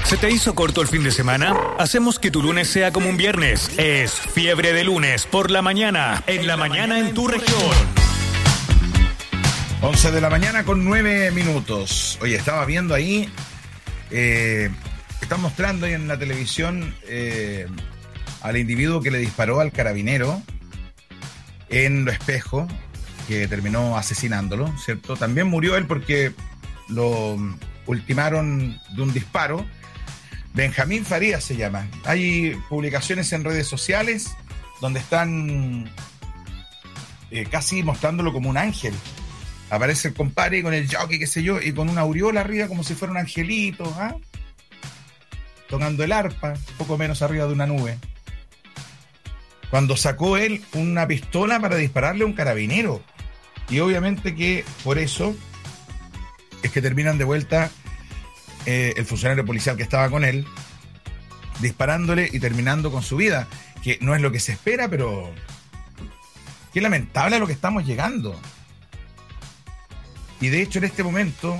¿Se te hizo corto el fin de semana? Hacemos que tu lunes sea como un viernes. Es Fiebre de Lunes por la mañana, en la mañana en tu región. 11 de la mañana con 9 minutos. Oye, estaba viendo ahí, están mostrando ahí en la televisión al individuo que le disparó al carabinero en Lo Espejo, que terminó asesinándolo, ¿cierto? También murió él porque lo ultimaron de un disparo. Benjamín Farías se llama. Hay publicaciones en redes sociales donde están casi mostrándolo como un ángel. Aparece el compadre con el jockey, qué sé yo, y con una aureola arriba como si fuera un angelito, ¿ah? Tocando el arpa, poco menos arriba de una nube. Cuando sacó él una pistola para dispararle a un carabinero. Y obviamente que por eso es que terminan de vuelta el funcionario policial que estaba con él, disparándole y terminando con su vida, que no es lo que se espera, pero qué lamentable a lo que estamos llegando. Y de hecho en este momento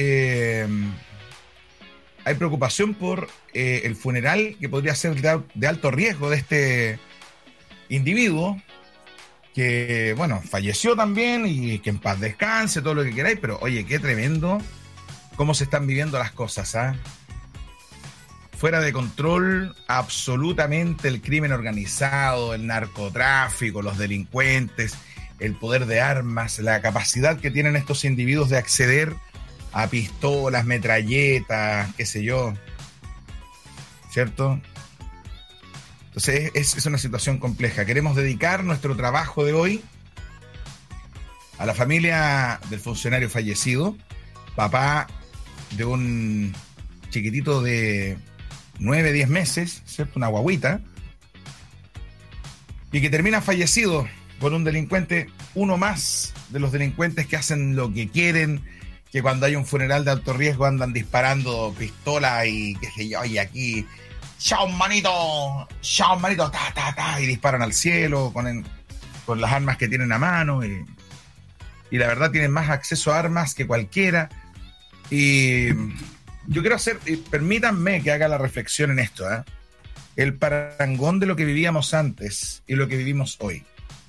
hay preocupación por el funeral que podría ser de alto riesgo de este individuo, que bueno, falleció también y que en paz descanse, todo lo que queráis, pero oye, qué tremendo cómo se están viviendo las cosas, ¿ah? Fuera de control absolutamente el crimen organizado, el narcotráfico, los delincuentes, el poder de armas, la capacidad que tienen estos individuos de acceder a pistolas, metralletas, qué sé yo, ¿cierto? Entonces es una situación compleja. Queremos dedicar nuestro trabajo de hoy a la familia del funcionario fallecido, papá de un chiquitito de 9, 10 meses, ¿cierto? Una guagüita, y que termina fallecido por un delincuente, uno más de los delincuentes que hacen lo que quieren, que cuando hay un funeral de alto riesgo andan disparando pistolas y qué sé yo, y aquí, chao manito, ta, ta, ta, y disparan al cielo con las armas que tienen a mano, y la verdad tienen más acceso a armas que cualquiera. Y yo quiero permítanme que haga la reflexión en esto, ¿eh? El parangón de lo que vivíamos antes y lo que vivimos hoy.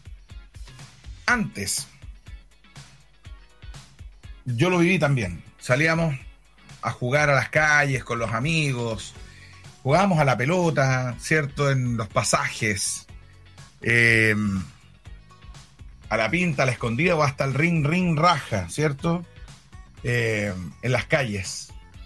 Antes, yo lo viví también. Salíamos a jugar a las calles con los amigos, jugábamos a la pelota, ¿cierto? En los pasajes, a la pinta, a la escondida o hasta el ring raja, ¿cierto? En las calles.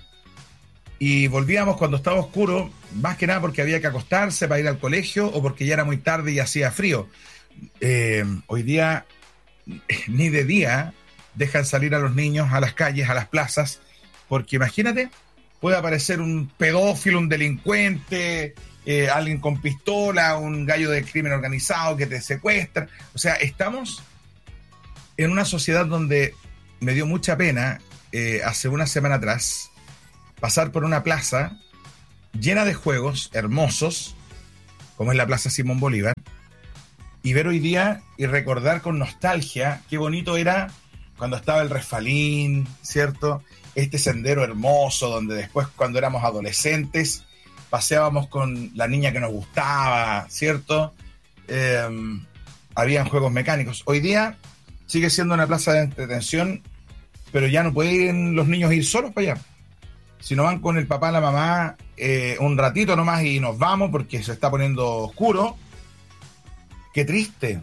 Y volvíamos cuando estaba oscuro, más que nada porque había que acostarse para ir al colegio o porque ya era muy tarde y hacía frío. Hoy día ni de día dejan salir a los niños a las calles, a las plazas, porque imagínate, puede aparecer un pedófilo, un delincuente, alguien con pistola, un gallo del crimen organizado que te secuestra. O sea, estamos en una sociedad donde me dio mucha pena hace una semana atrás pasar por una plaza llena de juegos hermosos, como es la Plaza Simón Bolívar, y ver hoy día y recordar con nostalgia qué bonito era cuando estaba el Resfalín, ¿cierto? Este sendero hermoso donde después, cuando éramos adolescentes, paseábamos con la niña que nos gustaba, ¿cierto? Habían juegos mecánicos. Hoy día sigue siendo una plaza de entretención, pero ya no pueden los niños ir solos para allá. Si no van con el papá, la mamá, un ratito nomás y nos vamos porque se está poniendo oscuro. ¡Qué triste!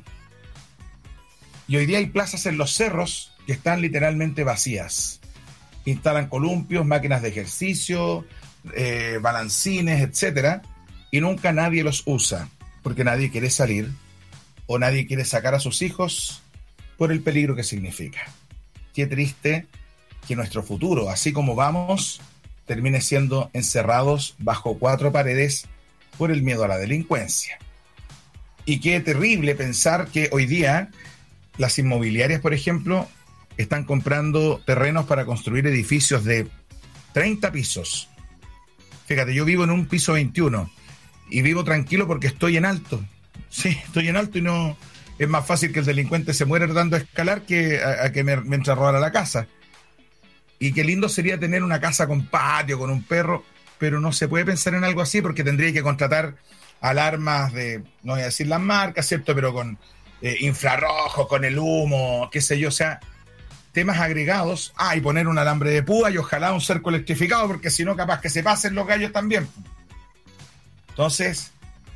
Y hoy día hay plazas en los cerros que están literalmente vacías. Instalan columpios, máquinas de ejercicio, balancines, etcétera, y nunca nadie los usa porque nadie quiere salir o nadie quiere sacar a sus hijos por el peligro que significa. Qué triste que nuestro futuro, así como vamos, termine siendo encerrados bajo 4 paredes por el miedo a la delincuencia. Y qué terrible pensar que hoy día las inmobiliarias, por ejemplo, están comprando terrenos para construir edificios de 30 pisos. Fíjate, yo vivo en un piso 21 y vivo tranquilo porque estoy en alto. Sí, estoy en alto y no es más fácil que el delincuente se muera dando a escalar que a que me entre a robar a la casa. Y qué lindo sería tener una casa con patio, con un perro, pero no se puede pensar en algo así porque tendría que contratar alarmas de, no voy a decir las marcas, ¿cierto? Pero con infrarrojo, con el humo, qué sé yo, o sea, temas agregados. Y poner un alambre de púa y ojalá un cerco electrificado, porque si no, capaz que se pasen los gallos también. Entonces,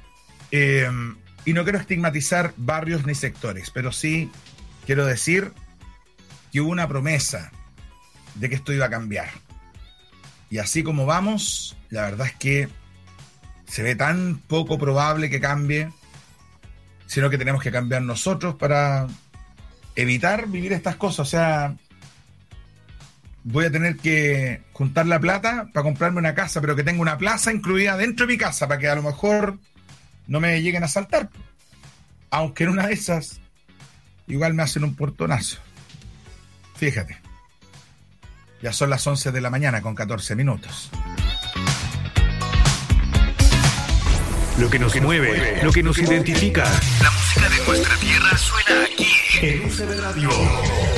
y no quiero estigmatizar barrios ni sectores, pero sí quiero decir que hubo una promesa de que esto iba a cambiar. Y así como vamos, la verdad es que se ve tan poco probable que cambie, sino que tenemos que cambiar nosotros para evitar vivir estas cosas. O sea, voy a tener que juntar la plata para comprarme una casa, pero que tenga una plaza incluida dentro de mi casa, para que a lo mejor no me lleguen a asaltar. Aunque en una de esas, igual me hacen un portonazo. Fíjate. Ya son las 11 de la mañana con 14 minutos. Lo que nos mueve, lo que nos identifica. La música de nuestra tierra suena aquí en UCB Radio.